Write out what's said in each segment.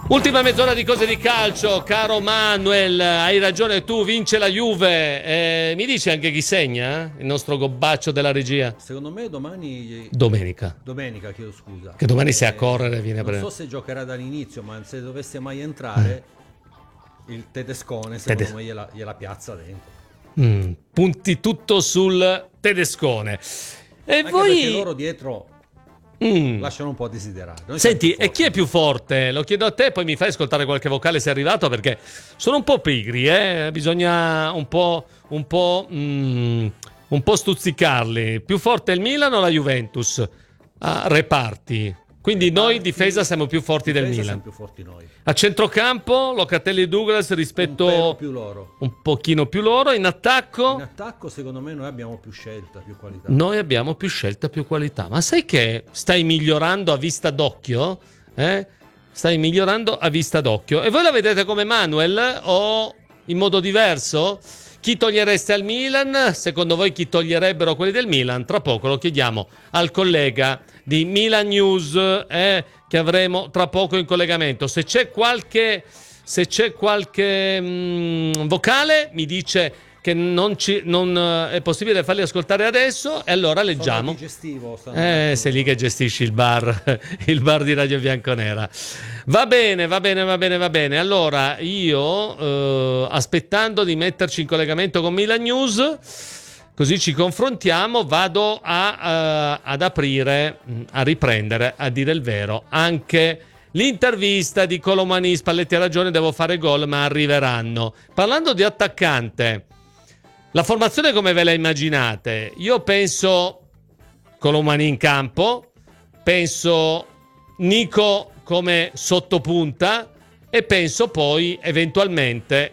Ultima mezz'ora di cose di calcio, caro Manuel, hai ragione tu, vince la Juve. Mi dici anche chi segna? Il nostro gobbaccio della regia? Secondo me domani... Domenica. Domenica, chiedo scusa. Che domani sei a correre, viene a Non prendere. so se giocherà dall'inizio, ma se dovesse mai entrare, il tedescone, secondo me, gliela piazza dentro. Punti tutto sul tedescone. E Anche voi... perché loro dietro lasciano un po' a desiderare. Noi Senti, siamo e chi è più forte? Lo chiedo a te, poi mi fai ascoltare qualche vocale se è arrivato, perché sono un po' pigri, bisogna un po' stuzzicarli. Più forte il Milan o la Juventus? A reparti. Quindi noi in difesa siamo più forti del Milan. Siamo più forti noi. A centrocampo, Locatelli e Douglas rispetto... Un pelo più loro. Un pochino più loro. In attacco... In attacco, secondo me, noi abbiamo più scelta, più qualità. Noi abbiamo più scelta, più qualità. Ma sai che stai migliorando a vista d'occhio? Stai migliorando a vista d'occhio. E voi la vedete come Manuel o in modo diverso? Chi togliereste al Milan? Secondo voi chi toglierebbero quelli del Milan? Tra poco lo chiediamo al collega di Milan News che avremo tra poco in collegamento. Se c'è qualche vocale mi dice che non è possibile farli ascoltare adesso e allora leggiamo. Sei lì che gestisci il bar di Radio Bianconera. Va bene. Allora io aspettando di metterci in collegamento con Milan News, così ci confrontiamo, vado ad aprire, a riprendere, a dire il vero, anche l'intervista di Colomani. Spalletti ha ragione, devo fare gol, ma arriveranno. Parlando di attaccante, la formazione come ve la immaginate? Io penso Colomani in campo, penso Nico come sottopunta e penso poi eventualmente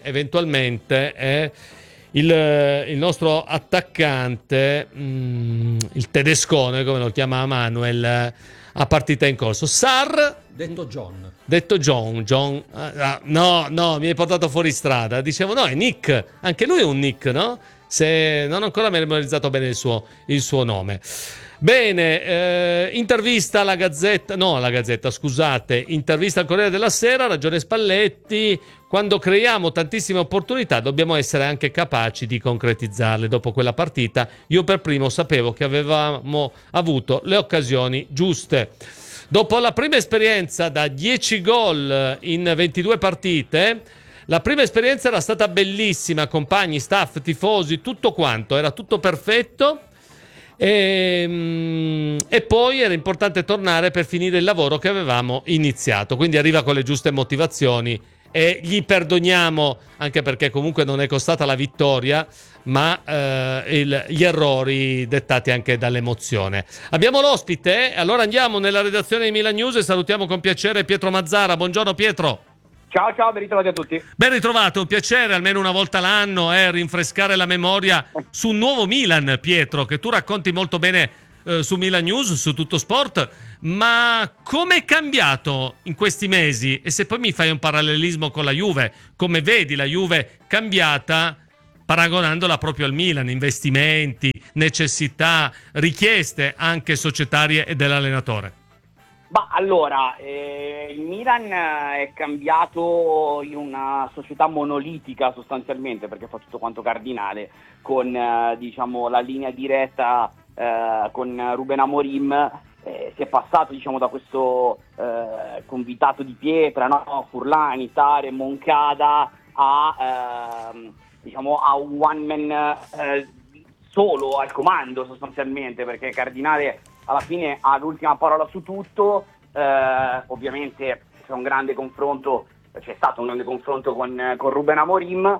il nostro attaccante, il tedescone come lo chiama Manuel, a partita in corso. Sarr, detto John. No, mi hai portato fuori strada. Dicevo no, è Nick, anche lui è un Nick, no? Se non ho ancora memorizzato bene il suo nome. Bene, intervista alla Gazzetta, scusate, intervista al Corriere della Sera, ragione Spalletti, quando creiamo tantissime opportunità dobbiamo essere anche capaci di concretizzarle. Dopo quella partita io per primo sapevo che avevamo avuto le occasioni giuste. Dopo la prima esperienza da 10 gol in 22 partite, la prima esperienza era stata bellissima, compagni, staff, tifosi, tutto quanto, era tutto perfetto. E poi era importante tornare per finire il lavoro che avevamo iniziato. Quindi arriva con le giuste motivazioni e gli perdoniamo, anche perché comunque non è costata la vittoria, ma gli errori dettati anche dall'emozione. Abbiamo l'ospite, allora andiamo nella redazione di Milan News e salutiamo con piacere Pietro Mazzara. Buongiorno Pietro. Ciao, ben ritrovati a tutti. Ben ritrovato, un piacere almeno una volta l'anno rinfrescare la memoria su un nuovo Milan, Pietro, che tu racconti molto bene su Milan News, su Tutto Sport, ma come è cambiato in questi mesi? E se poi mi fai un parallelismo con la Juve, come vedi la Juve cambiata paragonandola proprio al Milan, investimenti, necessità, richieste anche societarie e dell'allenatore? Ma allora, il Milan è cambiato in una società monolitica sostanzialmente, perché fa tutto quanto cardinale, con la linea diretta con Ruben Amorim. Si è passato da questo convitato di pietra, no? Furlani, Tare, Moncada a un one man solo al comando sostanzialmente, perché Cardinale alla fine ha l'ultima parola su tutto. Ovviamente c'è stato un grande confronto con Ruben Amorim.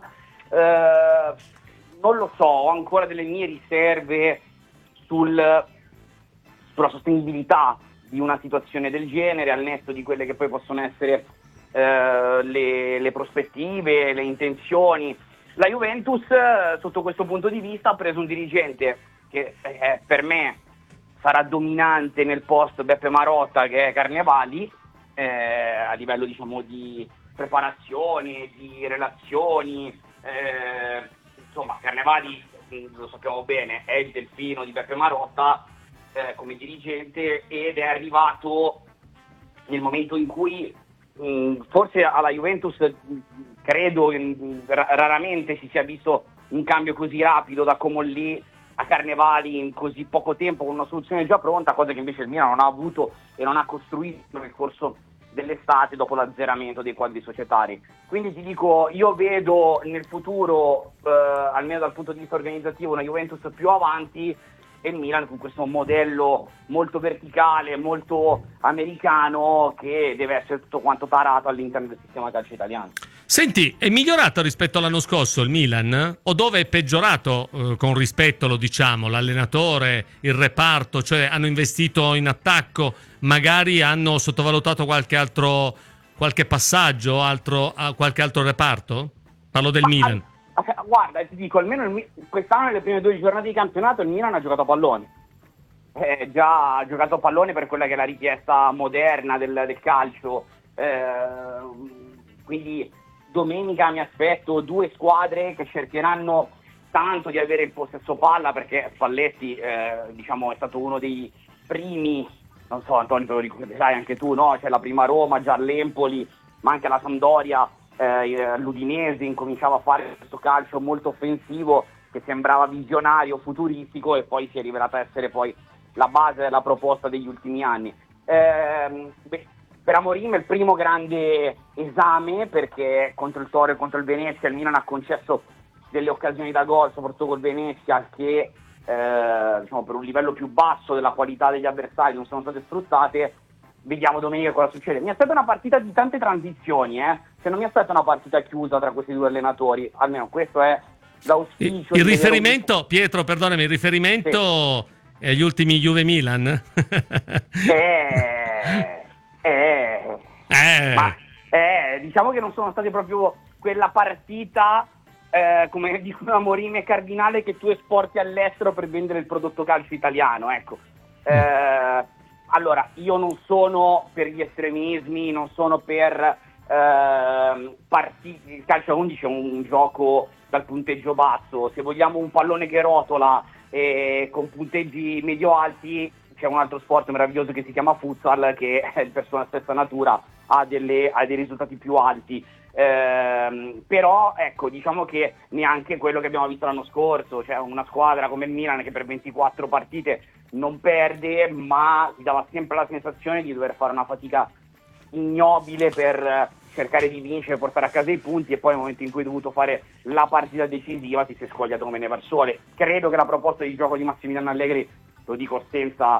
Non lo so, ho ancora delle mie riserve sulla sostenibilità di una situazione del genere, al netto di quelle che poi possono essere le prospettive, le intenzioni. La Juventus sotto questo punto di vista ha preso un dirigente che per me sarà dominante nel post Beppe Marotta, che è Carnevali, a livello di preparazione, di relazioni. Carnevali, lo sappiamo bene, è il delfino di Beppe Marotta come dirigente, ed è arrivato nel momento in cui forse alla Juventus credo raramente si sia visto un cambio così rapido da Comolli a Carnevali in così poco tempo, con una soluzione già pronta, cosa che invece il Milan non ha avuto e non ha costruito nel corso dell'estate dopo l'azzeramento dei quadri societari. Quindi ti dico, io vedo nel futuro, almeno dal punto di vista organizzativo, una Juventus più avanti e il Milan con questo modello molto verticale, molto americano, che deve essere tutto quanto tarato all'interno del sistema calcio italiano. Senti, è migliorato rispetto all'anno scorso il Milan? O dove è peggiorato, con rispetto lo diciamo, l'allenatore, il reparto, cioè hanno investito in attacco, magari hanno sottovalutato qualche passaggio, qualche altro reparto? Parlo del Milan. Guarda, ti dico, almeno quest'anno nelle prime 12 giornate di campionato il Milan ha giocato a pallone. Già ha giocato a pallone per quella che è la richiesta moderna del calcio. Quindi domenica mi aspetto 2 squadre che cercheranno tanto di avere il possesso palla, perché Spalletti diciamo è stato uno dei primi, non so Antonio te lo ricorderai anche tu, no? C'è la prima Roma, già l'Empoli, ma anche la Sampdoria, l'Udinese incominciava a fare questo calcio molto offensivo che sembrava visionario, futuristico, e poi si è rivelata essere poi la base della proposta degli ultimi anni. Per Amorim è il primo grande esame, perché contro il Toro e contro il Venezia il Milan ha concesso delle occasioni da gol, soprattutto col Venezia, che diciamo per un livello più basso della qualità degli avversari non sono state sfruttate. Vediamo domenica cosa succede. Mi aspetta una partita di tante transizioni, cioè non mi aspetta una partita chiusa tra questi 2 allenatori, almeno questo è l'auspicio. Il riferimento, Pietro, perdonami, il riferimento sì, è agli ultimi Juve-Milan? Diciamo che non sono state proprio quella partita, come dicono Amorim e Cardinale, che tu esporti all'estero per vendere il prodotto calcio italiano, ecco. Allora, io non sono per gli estremismi, non sono per partiti. Il calcio a 11 è un gioco dal punteggio basso. Se vogliamo un pallone che rotola con punteggi medio-alti, c'è un altro sport meraviglioso che si chiama futsal, che per sua stessa natura ha dei risultati più alti. Però ecco, diciamo che neanche quello che abbiamo visto l'anno scorso, cioè una squadra come il Milan che per 24 partite non perde, ma si dava sempre la sensazione di dover fare una fatica ignobile per cercare di vincere, portare a casa i punti, e poi nel momento in cui è dovuto fare la partita decisiva si è squagliato come neve al sole. Credo che la proposta di gioco di Massimiliano Allegri, lo dico senza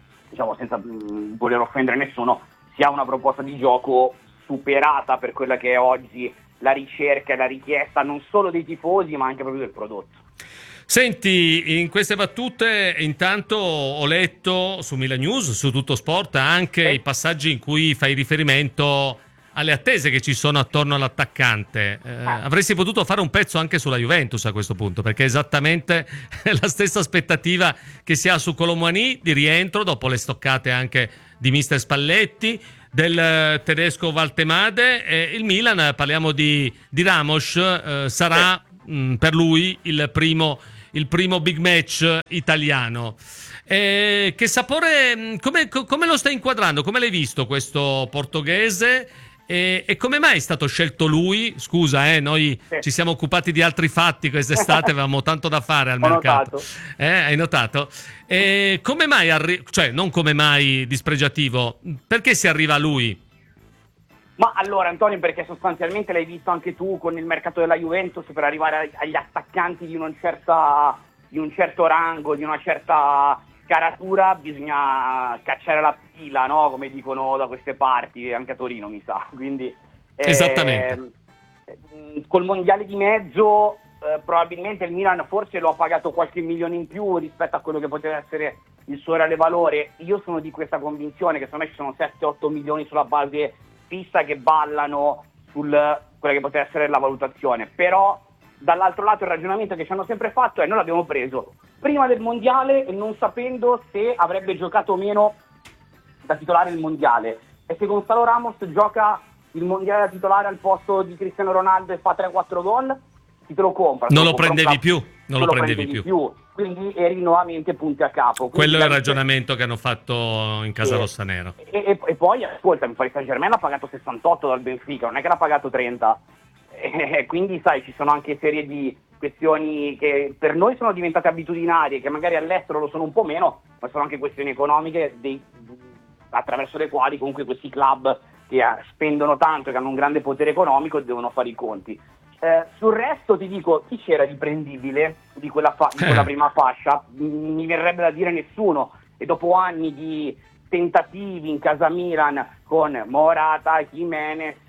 voler offendere nessuno, sia una proposta di gioco superata per quella che è oggi la ricerca e la richiesta non solo dei tifosi ma anche proprio del prodotto. Senti, in queste battute intanto ho letto su Milan News, su Tutto Sport, anche i passaggi in cui fai riferimento alle attese che ci sono attorno all'attaccante. Avresti potuto fare un pezzo anche sulla Juventus a questo punto, perché è esattamente la stessa aspettativa che si ha su Kolo Muani di rientro dopo le stoccate anche di mister Spalletti, del tedesco Valtemade, e il Milan, parliamo di Ramos, sarà per lui il primo big match italiano. Che sapore, come lo stai inquadrando? Come l'hai visto questo portoghese? E come mai è stato scelto lui? Scusa, noi ci siamo occupati di altri fatti quest'estate, avevamo tanto da fare al mercato. Hai notato? E come mai, cioè non come mai dispregiativo, perché si arriva a lui? Ma allora Antonio, perché sostanzialmente l'hai visto anche tu con il mercato della Juventus, per arrivare agli attaccanti di un certo rango, di una certa caratura, bisogna cacciare la pila, no? Come dicono da queste parti, anche a Torino mi sa. Quindi esattamente. Col mondiale di mezzo probabilmente il Milan forse lo ha pagato qualche milione in più rispetto a quello che poteva essere il suo reale valore. Io sono di questa convinzione che secondo me ci sono 7-8 milioni sulla base fissa che ballano quella che poteva essere la valutazione. Però dall'altro lato il ragionamento che ci hanno sempre fatto è: noi l'abbiamo preso prima del mondiale e non sapendo se avrebbe giocato o meno da titolare il mondiale, e se Gonzalo Ramos gioca il mondiale da titolare al posto di Cristiano Ronaldo e fa 3-4 gol, chi te lo compra? Non lo prendevi più. quindi eri nuovamente punti a capo. Quindi quello è il ragionamento che hanno fatto in casa rossonero. E poi, ascolta, il Paris Saint-Germain l'ha pagato 68 dal Benfica, non è che l'ha pagato 30. Quindi, sai, ci sono anche serie di questioni che per noi sono diventate abitudinarie, che magari all'estero lo sono un po' meno, ma sono anche questioni economiche attraverso le quali comunque questi club che spendono tanto, che hanno un grande potere economico, devono fare i conti. Sul resto ti dico, chi c'era di prendibile di quella prima fascia? Mi verrebbe da dire nessuno, e dopo anni di tentativi in casa Milan con Morata, Jimenez,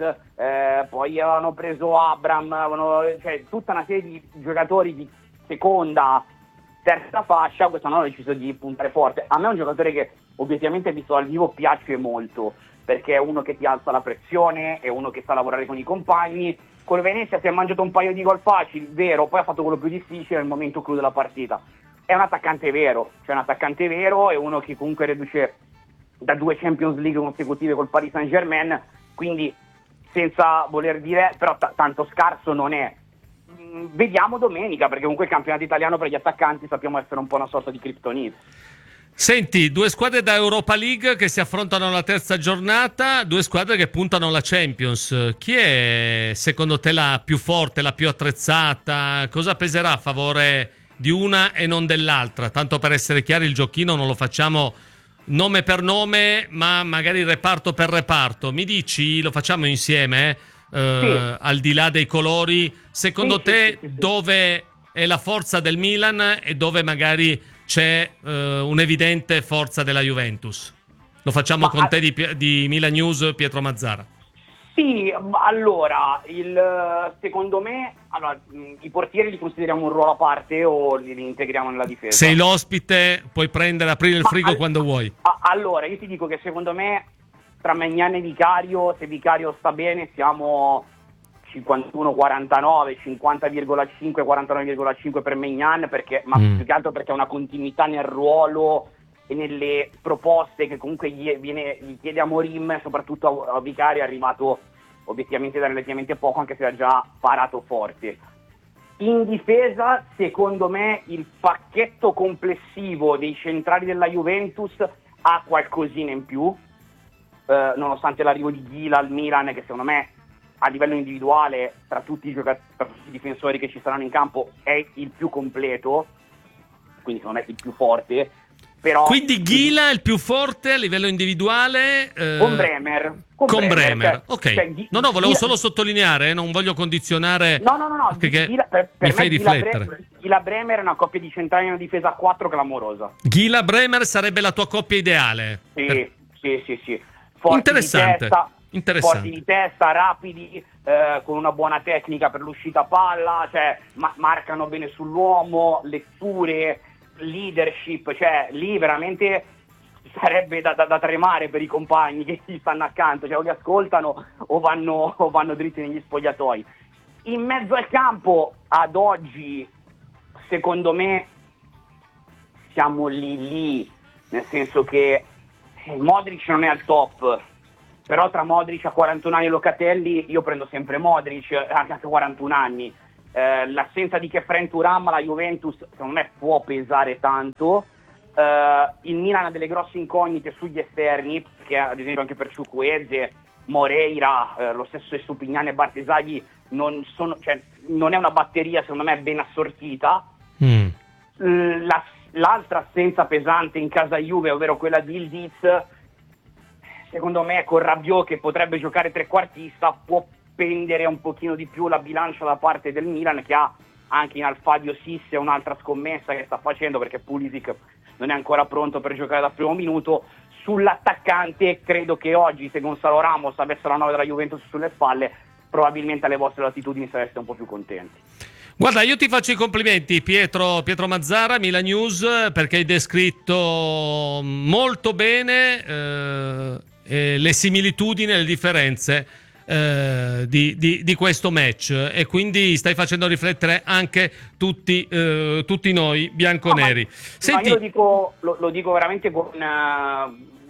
poi avevano preso Abram, cioè tutta una serie di giocatori di seconda, terza fascia, quest'anno hanno deciso di puntare forte. A me è un giocatore che obiettivamente visto dal vivo piace molto, perché è uno che ti alza la pressione, è uno che sa lavorare con i compagni. Con Venezia si è mangiato un paio di gol facili, vero, poi ha fatto quello più difficile nel momento clou della partita. È un attaccante vero, è uno che comunque reduce da 2 Champions League consecutive col Paris Saint-Germain, quindi senza voler dire, però tanto scarso non è. Vediamo domenica, perché comunque il campionato italiano per gli attaccanti sappiamo essere un po' una sorta di kryptonite. Senti, 2 squadre da Europa League che si affrontano alla terza giornata, 2 squadre che puntano alla Champions. Chi è secondo te la più forte, la più attrezzata? Cosa peserà a favore di una e non dell'altra? Tanto per essere chiari, il giochino non lo facciamo nome per nome, ma magari reparto per reparto. Mi dici, lo facciamo insieme, Sì. al di là dei colori, secondo te sì. dove è la forza del Milan e dove magari c'è un'evidente forza della Juventus? Lo facciamo con te di Milan News, Pietro Mazzara. Sì, allora, secondo me, i portieri li consideriamo un ruolo a parte o li integriamo nella difesa? Sei l'ospite, puoi aprire il frigo quando vuoi. Allora, io ti dico che secondo me tra Maignan e Vicario, se Vicario sta bene, siamo 51-49, 50,5, 49,5 per Maignan, ma più che altro perché ha una continuità nel ruolo e nelle proposte che comunque gli chiede a Amorim, soprattutto a Vicario, è arrivato obiettivamente da relativamente poco, anche se ha già parato forte. In difesa, secondo me, il pacchetto complessivo dei centrali della Juventus ha qualcosina in più, nonostante l'arrivo di Ghila al Milan, che secondo me a livello individuale tra tutti i difensori che ci saranno in campo è il più completo, quindi secondo me il più forte. Però quindi Ghila è il più forte a livello individuale, con Bremer. Ok. Volevo solo sottolineare, non voglio condizionare. No. Perché per mi me fai riflettere. Ghila Bremer è una coppia di centrali in una difesa a 4 clamorosa. Ghila Bremer sarebbe la tua coppia ideale. Sì. Forti di testa, rapidi, con una buona tecnica per l'uscita palla, cioè marcano bene sull'uomo, letture, leadership, cioè lì veramente sarebbe da tremare per i compagni che gli stanno accanto, cioè o li ascoltano o vanno dritti negli spogliatoi. In mezzo al campo ad oggi secondo me siamo lì, nel senso che Modric non è al top, però tra Modric a 41 anni e Locatelli io prendo sempre Modric, anche a 41 anni. L'assenza di Kefren Thuram alla Juventus secondo me può pesare tanto. Il Milan ha delle grosse incognite sugli esterni, perché ad esempio anche per Chukwueze, Moreira, lo stesso Estupignani e Bartesaghi non è una batteria secondo me ben assortita. L'altra assenza pesante in casa Juve, ovvero quella di Ildiz, secondo me con Rabiot che potrebbe giocare trequartista può pendere un pochino di più la bilancia da parte del Milan, che ha anche in Alfadio Sisse un'altra scommessa che sta facendo, perché Pulisic non è ancora pronto per giocare dal primo minuto. Sull'attaccante credo che oggi, se Gonzalo Ramos avesse la 9 della Juventus sulle spalle, probabilmente alle vostre latitudini sareste un po' più contenti. Guarda, io ti faccio i complimenti, Pietro Mazzara, Milan News, perché hai descritto molto bene le similitudini e le differenze di questo match, e quindi stai facendo riflettere anche tutti noi bianconeri. Ma io lo dico veramente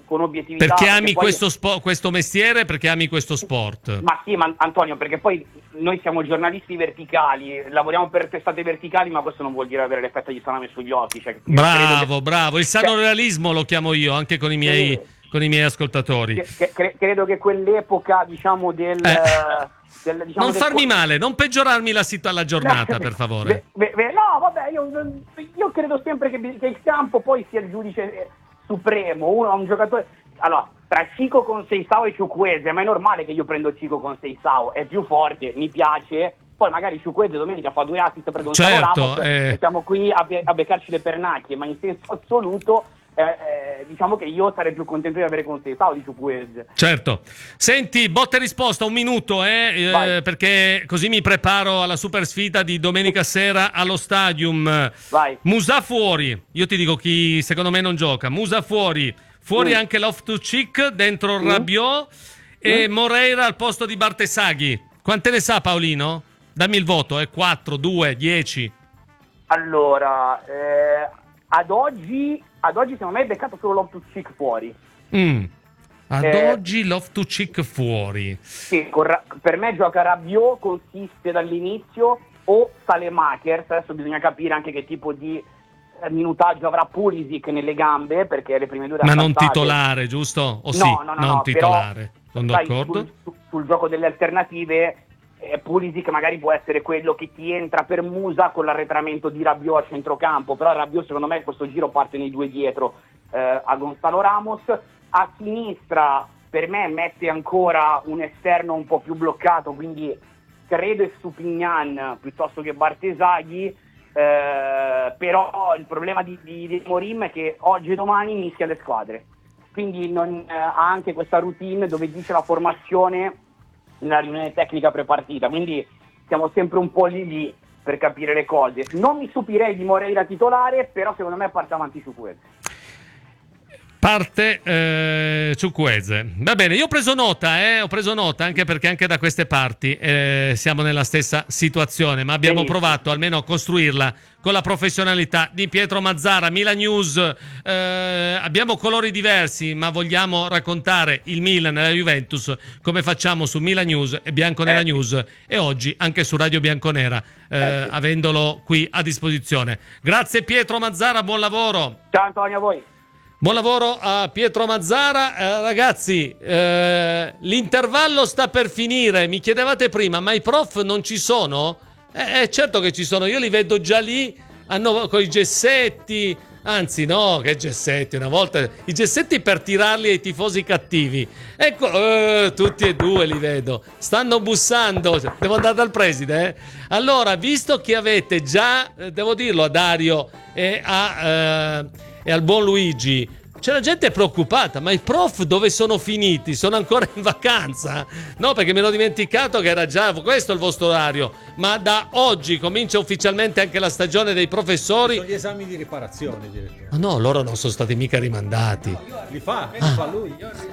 con obiettività. Perché ami poi... questo mestiere, perché ami questo sport? Ma sì, Antonio, perché poi noi siamo giornalisti verticali, lavoriamo per testate verticali, ma questo non vuol dire avere l'effetto di salame sugli occhi. Cioè, Bravo, il sano realismo lo chiamo io, anche con i miei ascoltatori. Credo che quell'epoca, diciamo, diciamo, non farmi male, non peggiorarmi la giornata, per favore. No, vabbè, io credo sempre che il campo poi sia il giudice supremo. Uno ha un giocatore... Allora, tra Chico con Seisao e Chukwueze, ma è normale che io prendo Chico con Seisao, è più forte, mi piace. Poi magari Chukwueze domenica fa 2 assist per Gonzalo Ramos, e siamo qui a beccarci le pernacchie, ma in senso assoluto diciamo che io sarei più contento di avere con Seisao di Chukwueze. Certo. Senti, botta e risposta, 1 minuto, perché così mi preparo alla super sfida di domenica sera allo Stadium. Vai. Musa fuori, io ti dico chi secondo me non gioca. Musa fuori anche Loftus-Cheek, dentro Rabiot e Moreira al posto di Bartesaghi. Quante ne sa Paolino? Dammi il voto, 4, 2, 10. Allora, ad oggi secondo me è beccato solo Loftus-Cheek fuori. Oggi Loftus-Cheek fuori. Sì, per me gioca Rabiot, consiste dall'inizio, o Saelemaekers. Adesso bisogna capire anche che tipo di minutaggio avrà Pulisic nelle gambe, perché le prime 2 ma non titolare, giusto? O non titolare, sono d'accordo. Sul gioco delle alternative, Pulisic magari può essere quello che ti entra per Musa con l'arretramento di Rabiot a centrocampo, però Rabiot secondo me questo giro parte nei 2 dietro a Gonzalo Ramos. A sinistra per me mette ancora un esterno un po' più bloccato, quindi credo Estupiñán piuttosto che Bartesaghi, però il problema di Morim è che oggi e domani mischia le squadre, quindi ha anche questa routine dove dice la formazione nella riunione tecnica prepartita, quindi siamo sempre un po' lì per capire le cose. Non mi stupirei di Moreira titolare, però secondo me parte avanti su questo. Parte Chukwueze. Va bene, io ho preso nota anche perché anche da queste parti siamo nella stessa situazione, ma abbiamo provato almeno a costruirla con la professionalità di Pietro Mazzara. Milan News, abbiamo colori diversi, ma vogliamo raccontare il Milan e la Juventus come facciamo su Milan News e Bianconera News, e oggi anche su Radio Bianconera, avendolo qui a disposizione. Grazie Pietro Mazzara, buon lavoro. Ciao Antonio, a voi. Buon lavoro a Pietro Mazzara. Ragazzi, l'intervallo sta per finire. Mi chiedevate prima, ma i prof non ci sono? Certo che ci sono, io li vedo già lì con i gessetti. Anzi no, che gessetti, una volta i gessetti per tirarli ai tifosi cattivi. Ecco, tutti e 2 li vedo, stanno bussando. Devo andare dal preside, Allora, visto che avete già, devo dirlo a Dario e al buon Luigi, c'è la gente preoccupata, ma i prof dove sono finiti? Sono ancora in vacanza? No, perché mi ero dimenticato che era già questo il vostro orario, ma da oggi comincia ufficialmente anche la stagione dei professori. Sono gli esami di riparazione, direttore. Ma no, loro non sono stati mica rimandati. No, li fa lui.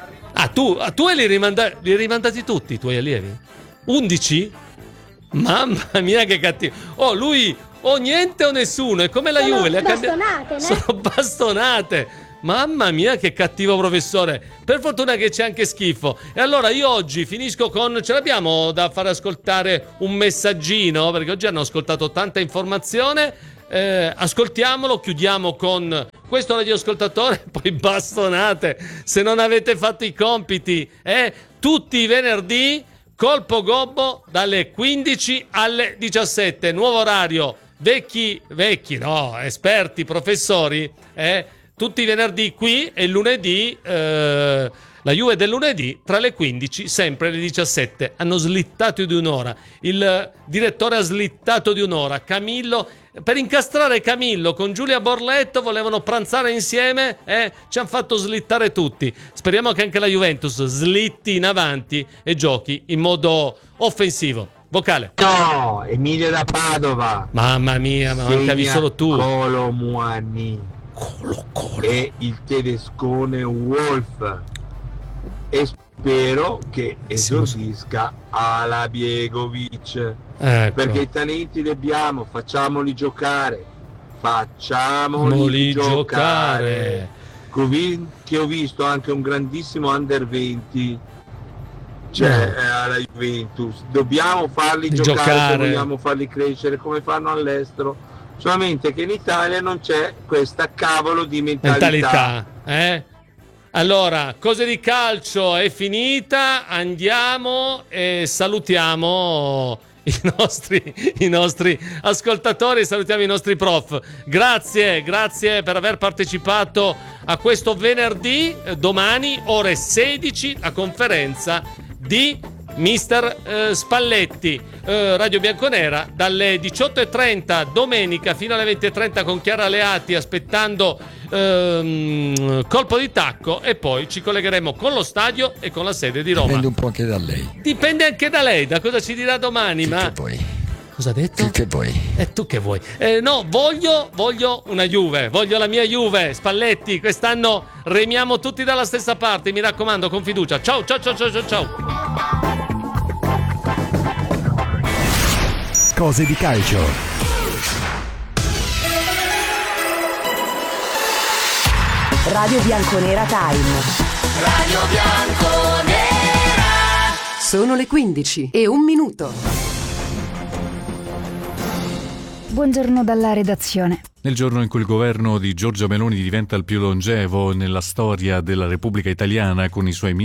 Tu li hai rimandati tutti i tuoi allievi? 11? Mamma mia che cattivo. Lui o niente o nessuno, è come la Juve, le ha cambiate. Sono bastonate. Mamma mia che cattivo professore. Per fortuna che c'è anche schifo. E allora io oggi finisco con... Ce l'abbiamo da far ascoltare un messaggino, perché oggi hanno ascoltato tanta informazione. Ascoltiamolo, chiudiamo con questo radioascoltatore, poi bastonate se non avete fatto i compiti. Tutti i venerdì, colpo gobbo dalle 15 alle 17. Nuovo orario. Vecchi no, esperti, professori, tutti i venerdì qui, e il lunedì la Juve del lunedì tra le 15 sempre le 17. Hanno slittato di un'ora, il direttore ha slittato di un'ora. Camillo, per incastrare Camillo con Giulia Borletto, volevano pranzare insieme, ci hanno fatto slittare tutti. Speriamo che anche la Juventus slitti in avanti e giochi in modo offensivo. Vocale. No, Emilio da Padova. Mamma mia, ma mancavi solo tu. Colo Muani. Colo. E il tedescone Wolf. E spero che esordisca Ala Biegovic. Ecco. Perché i talenti li abbiamo, facciamoli giocare. Facciamoli giocare. che ho visto anche un grandissimo under 20 alla Juventus. Dobbiamo farli giocare se vogliamo farli crescere come fanno all'estero, solamente che in Italia non c'è questa cavolo di mentalità. Allora, cose di calcio è finita, andiamo e salutiamo i nostri ascoltatori, salutiamo i nostri prof. Grazie per aver partecipato a questo venerdì. Domani ore 16 la conferenza di Mister Spalletti. Radio Bianconera dalle 18:30 domenica fino alle 20:30 con Chiara Leati, aspettando colpo di tacco, e poi ci collegheremo con lo stadio e con la sede di Roma. Dipende un po' anche da lei. Dipende anche da lei, da cosa ci dirà domani. Che poi. Cosa ha detto? Che vuoi? Tu che vuoi? No, voglio una Juve, voglio la mia Juve. Spalletti, quest'anno remiamo tutti dalla stessa parte, mi raccomando, con fiducia. Ciao. Cose di calcio. Radio Bianconera Time. Radio Bianconera. Sono le 15:01. Buongiorno dalla redazione. Nel giorno in cui il governo di Giorgia Meloni diventa il più longevo nella storia della Repubblica Italiana, con i suoi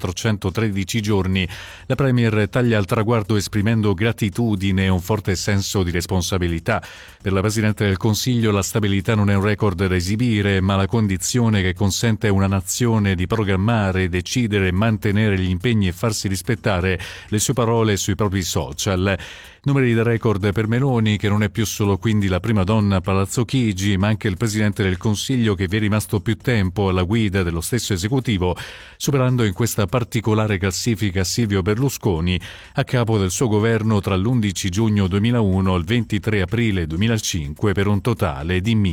1413 giorni, la Premier taglia al traguardo esprimendo gratitudine e un forte senso di responsabilità. Per la Presidente del Consiglio la stabilità non è un record da esibire, ma la condizione che consente a una nazione di programmare, decidere, mantenere gli impegni e farsi rispettare. Le sue parole sui propri social. Numeri da record per Meloni, che non è più solo quindi la prima donna a Palazzo Chigi, ma anche il Presidente del Consiglio che vi è rimasto più tempo alla guida dello stesso esecutivo, superando in questa particolare classifica Silvio Berlusconi, a capo del suo governo tra l'11 giugno 2001 e il 23 aprile 2005, per un totale di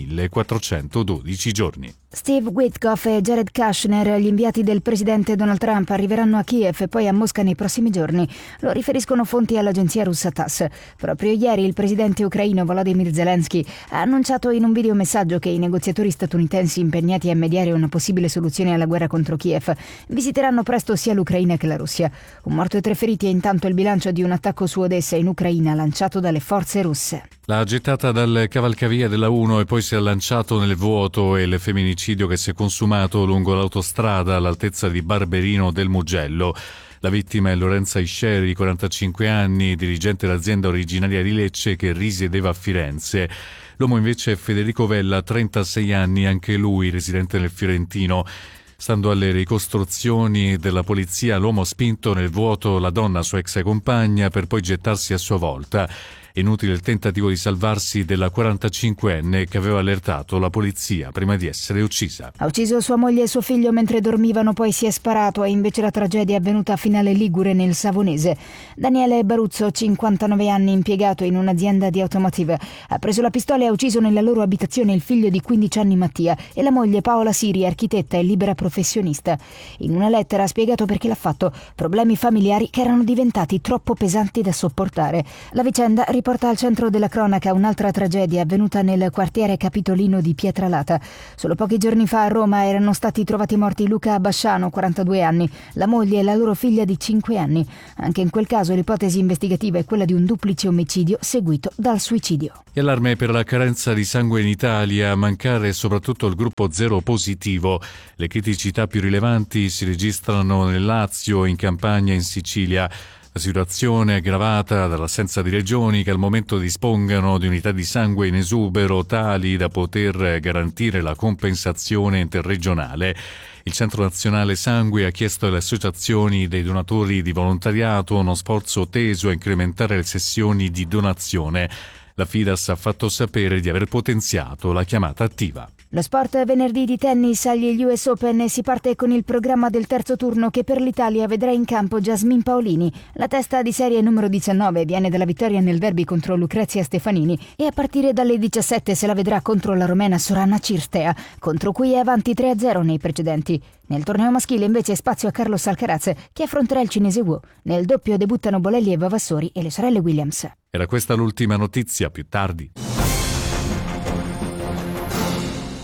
1412 giorni. Steve Witkoff e Jared Kushner, gli inviati del presidente Donald Trump, arriveranno a Kiev e poi a Mosca nei prossimi giorni. Lo riferiscono fonti all'agenzia russa TASS. Proprio ieri il presidente ucraino Volodymyr Zelensky ha annunciato in un videomessaggio che i negoziatori statunitensi impegnati a mediare una possibile soluzione alla guerra contro Kiev visiteranno presto sia l'Ucraina che la Russia. Un morto e 3 feriti è intanto il bilancio di un attacco su Odessa in Ucraina lanciato dalle forze russe. L'ha gettata dal cavalcavia della 1 e poi si è lanciato nel vuoto, e il femminicidio che si è consumato lungo l'autostrada all'altezza di Barberino del Mugello. La vittima è Lorenza Isceri, 45 anni, dirigente dell'azienda originaria di Lecce che risiedeva a Firenze. L'uomo invece è Federico Vella, 36 anni, anche lui residente nel Fiorentino. Stando alle ricostruzioni della polizia, l'uomo ha spinto nel vuoto la donna, sua ex compagna, per poi gettarsi a sua volta. Inutile il tentativo di salvarsi della 45enne che aveva allertato la polizia prima di essere uccisa. Ha ucciso sua moglie e suo figlio mentre dormivano, poi si è sparato, e invece la tragedia è avvenuta a Finale Ligure nel Savonese. Daniele Baruzzo, 59 anni, impiegato in un'azienda di automotive, ha preso la pistola e ha ucciso nella loro abitazione il figlio di 15 anni Mattia e la moglie Paola Siri, architetta e libera professionista. In una lettera ha spiegato perché l'ha fatto: problemi familiari che erano diventati troppo pesanti da sopportare. La vicenda riporta al centro della cronaca un'altra tragedia avvenuta nel quartiere capitolino di Pietralata. Solo pochi giorni fa a Roma erano stati trovati morti Luca Abasciano, 42 anni, la moglie e la loro figlia di 5 anni. Anche in quel caso l'ipotesi investigativa è quella di un duplice omicidio seguito dal suicidio. E allarme per la carenza di sangue in Italia, a mancare soprattutto il gruppo 0 positivo. Le criticità più rilevanti si registrano nel Lazio, in Campania e in Sicilia. La situazione è aggravata dall'assenza di regioni che al momento dispongano di unità di sangue in esubero tali da poter garantire la compensazione interregionale. Il Centro Nazionale Sangue ha chiesto alle associazioni dei donatori di volontariato uno sforzo teso a incrementare le sessioni di donazione. La Fidas ha fatto sapere di aver potenziato la chiamata attiva. Lo sport venerdì di tennis agli US Open, e si parte con il programma del terzo turno che per l'Italia vedrà in campo Jasmine Paolini. La testa di serie numero 19 viene dalla vittoria nel derby contro Lucrezia Stefanini, e a partire dalle 17 se la vedrà contro la romena Sorana Cirstea, contro cui è avanti 3-0 nei precedenti. Nel torneo maschile invece è spazio a Carlos Alcaraz, che affronterà il cinese Wu. Nel doppio debuttano Bolelli e Vavassori e le sorelle Williams. Era questa l'ultima notizia, più tardi.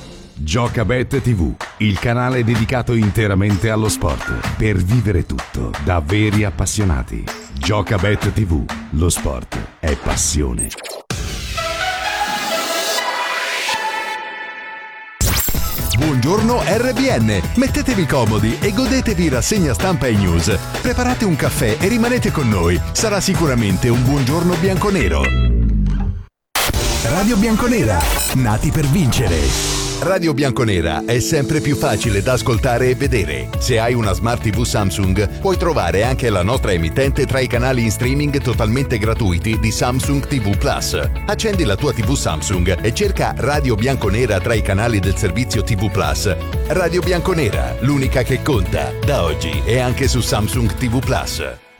Giocabet TV, il canale dedicato interamente allo sport, per vivere tutto da veri appassionati. Giocabet TV, lo sport è passione. Buongiorno RBN, mettetevi comodi e godetevi rassegna stampa e news. Preparate un caffè e rimanete con noi, sarà sicuramente un buongiorno bianconero. Radio Bianconera, nati per vincere. Radio Bianconera è sempre più facile da ascoltare e vedere. Se hai una Smart TV Samsung, puoi trovare anche la nostra emittente tra i canali in streaming totalmente gratuiti di Samsung TV Plus. Accendi la tua TV Samsung e cerca Radio Bianconera tra i canali del servizio TV Plus. Radio Bianconera, l'unica che conta, da oggi e anche su Samsung TV Plus.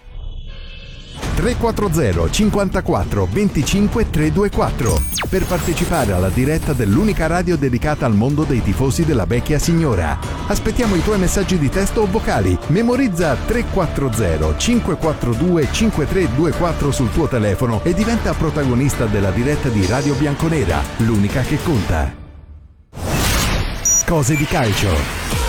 340 54 25 324 per partecipare alla diretta dell'unica radio dedicata al mondo dei tifosi della vecchia signora. Aspettiamo i tuoi messaggi di testo o vocali. Memorizza 340 542 5324 sul tuo telefono e diventa protagonista della diretta di Radio Bianconera, l'unica che conta. Cose di calcio.